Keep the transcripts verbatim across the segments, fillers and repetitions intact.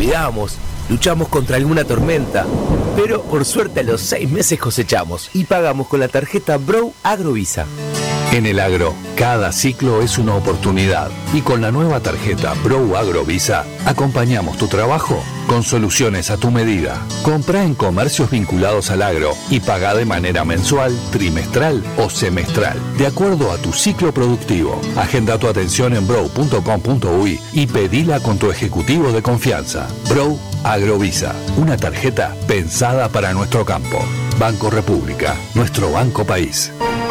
cuidamos, luchamos contra alguna tormenta, pero por suerte a los seis meses cosechamos y pagamos con la tarjeta Brow Agrovisa. En el agro, cada ciclo es una oportunidad y con la nueva tarjeta Brow Agrovisa acompañamos tu trabajo con soluciones a tu medida. Comprá en comercios vinculados al agro y pagá de manera mensual, trimestral o semestral, de acuerdo a tu ciclo productivo. Agenda tu atención en brow punto com punto uy y pedila con tu ejecutivo de confianza. Brow Agrovisa, una tarjeta pensada para nuestro campo. Banco República, nuestro banco país.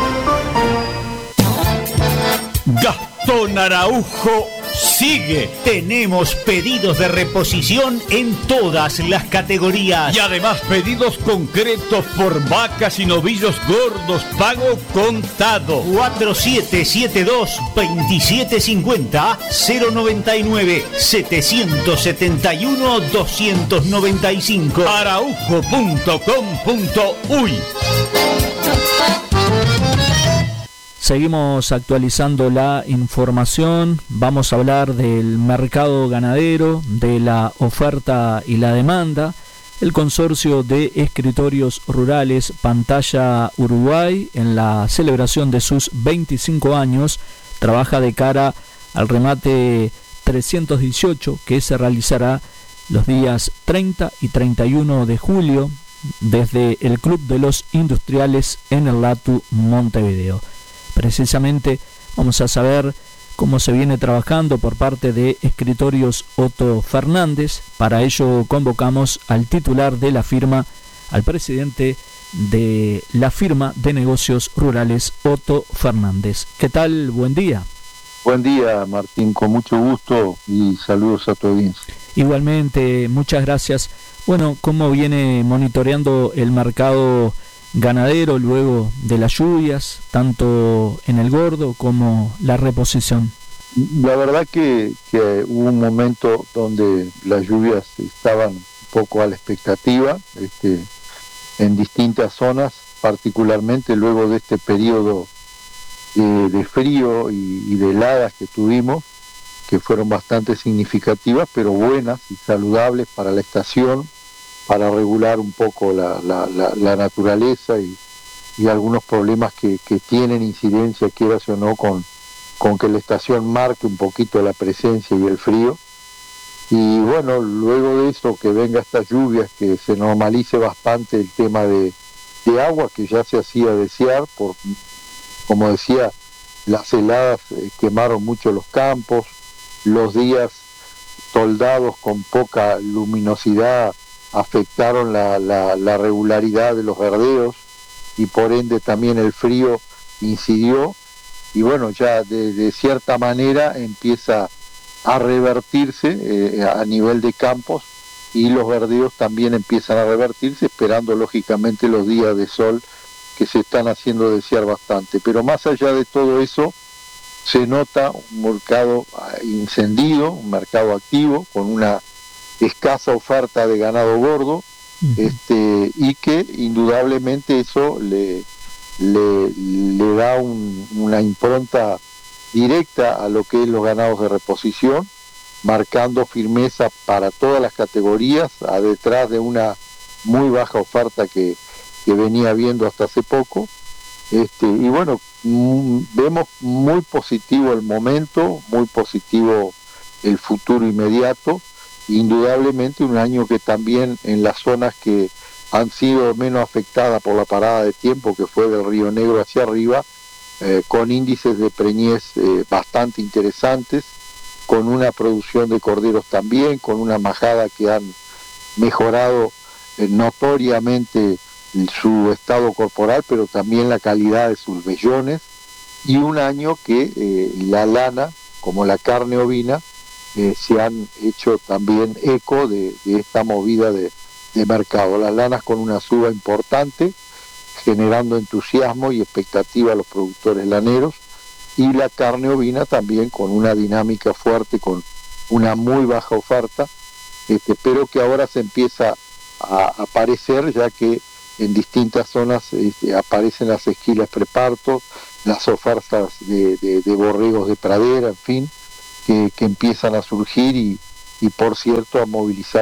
Gastón Araujo sigue. Tenemos pedidos de reposición en todas las categorías. Y además pedidos concretos por vacas y novillos gordos, pago contado. cuatro siete siete dos, dos siete cinco cero, cero noventa y nueve, setecientos setenta y uno, doscientos noventa y cinco. araujo punto com punto uy. Seguimos actualizando la información, vamos a hablar del mercado ganadero, de la oferta y la demanda. El consorcio de escritorios rurales Pantalla Uruguay, en la celebración de sus veinticinco años, trabaja de cara al remate trescientos dieciocho que se realizará los días treinta y treinta y uno de julio desde el Club de los Industriales en el Latu Montevideo. Precisamente vamos a saber cómo se viene trabajando por parte de Escritorios Otto Fernández. Para ello convocamos al titular de la firma, al presidente de la firma de negocios rurales Otto Fernández. ¿Qué tal? Buen día. Buen día, Martín, con mucho gusto y saludos a tu audiencia. Igualmente, muchas gracias. Bueno, ¿cómo viene monitoreando el mercado ganadero luego de las lluvias, tanto en el gordo como la reposición? La verdad que, que hubo un momento donde las lluvias estaban un poco a la expectativa, este, en distintas zonas, particularmente luego de este periodo de, de frío y, y de heladas que tuvimos, que fueron bastante significativas, pero buenas y saludables para la estación, para regular un poco la, la, la, la naturaleza y, y algunos problemas que, que tienen incidencia, quieras o no, con, con que la estación marque un poquito la presencia y el frío. Y bueno, luego de eso, que venga estas lluvias, que se normalice bastante el tema de, de agua, que ya se hacía desear, por, como decía, las heladas eh, quemaron mucho los campos, los días toldados con poca luminosidad afectaron la, la, la regularidad de los verdeos y por ende también el frío incidió, y bueno, ya de, de cierta manera empieza a revertirse eh, a nivel de campos, y los verdeos también empiezan a revertirse, esperando lógicamente los días de sol que se están haciendo desear bastante. Pero más allá de todo eso, se nota un mercado encendido, un mercado activo, con una escasa oferta de ganado gordo, uh-huh. este, y que indudablemente eso le, le, le da un, una impronta directa a lo que es los ganados de reposición, marcando firmeza para todas las categorías, a detrás de una muy baja oferta que, que venía habiendo hasta hace poco. Este, y bueno, m- vemos muy positivo el momento, muy positivo el futuro inmediato. Indudablemente un año que también en las zonas que han sido menos afectadas por la parada de tiempo, que fue del Río Negro hacia arriba, eh, con índices de preñez eh, bastante interesantes, con una producción de corderos también, con una majada que han mejorado eh, notoriamente su estado corporal, pero también la calidad de sus vellones, y un año que eh, la lana, como la carne ovina, Eh, se han hecho también eco de, de esta movida de, de mercado. Las lanas con una suba importante, generando entusiasmo y expectativa a los productores laneros, y la carne ovina también con una dinámica fuerte, con una muy baja oferta, este, pero que ahora se empieza a aparecer, ya que en distintas zonas este, aparecen las esquilas preparto, las ofertas de, de, de borregos de pradera, en fin, Que, que empiezan a surgir y, y por cierto a movilizar